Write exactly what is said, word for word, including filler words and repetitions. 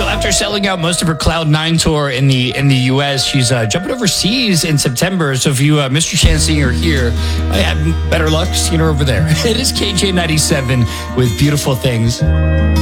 after selling out most of her Cloud Nine tour in the in the U S, she's uh, jumping overseas in September. So if you uh, missed your chance seeing her here, I have better luck seeing her over there. It is K J ninety-seven with Beautiful Things.